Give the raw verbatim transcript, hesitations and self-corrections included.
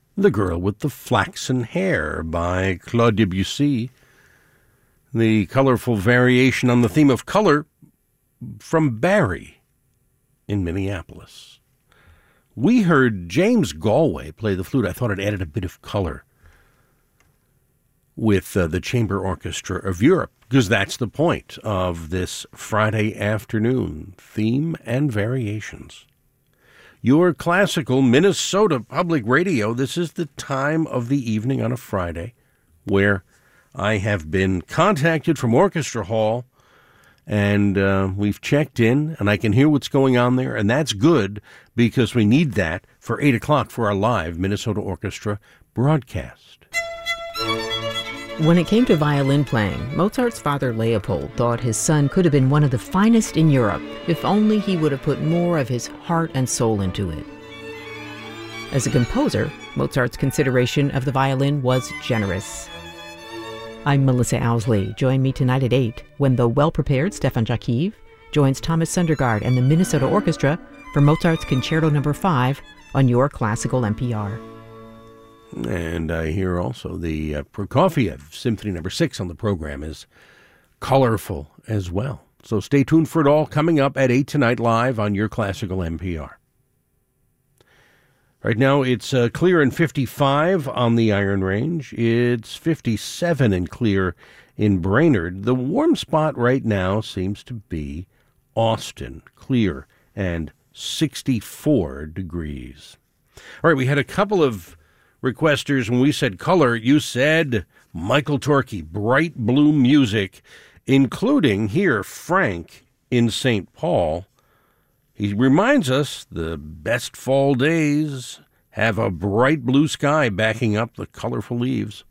The Girl with the Flaxen Hair by Claude Debussy. The colorful variation on the theme of color from Barry in Minneapolis. We heard James Galway play the flute. I thought it added a bit of color with uh, the Chamber Orchestra of Europe, because that's the point of this Friday afternoon, theme and variations. Your classical Minnesota Public Radio. This is the time of the evening on a Friday where I have been contacted from Orchestra Hall, and uh, we've checked in, and I can hear what's going on there, and that's good because we need that for eight o'clock for our live Minnesota Orchestra broadcast. When it came to violin playing, Mozart's father Leopold thought his son could have been one of the finest in Europe if only he would have put more of his heart and soul into it. As a composer, Mozart's consideration of the violin was generous. I'm Melissa Owsley. Join me tonight at eight when the well-prepared Stefan Jakiv joins Thomas Sundergaard and the Minnesota Orchestra for Mozart's Concerto Number five on your classical N P R. And I hear also the uh, Prokofiev Symphony Number six on the program is colorful as well. So stay tuned for it all coming up at eight tonight live on your classical N P R. Right now it's uh, clear and fifty-five on the Iron Range. It's fifty-seven and clear in Brainerd. The warm spot right now seems to be Austin, clear and sixty-four degrees. All right, we had a couple of requesters. When we said color, you said Michael Torkey, bright blue music, including here Frank in Saint Paul. He reminds us the best fall days have a bright blue sky backing up the colorful leaves.